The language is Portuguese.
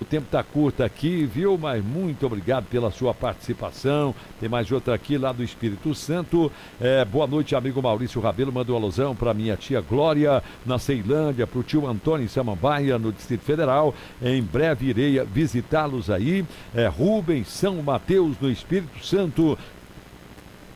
O tempo está curto aqui, viu? Mas muito obrigado pela sua participação. Tem mais outra aqui lá do Espírito Santo. Boa noite, amigo Maurício Rabelo. Manda um alusão para minha tia Glória, na Ceilândia, para o tio Antônio em Samambaia, no Distrito Federal. Em breve irei visitá-los aí. Rubens, São Mateus, no Espírito Santo.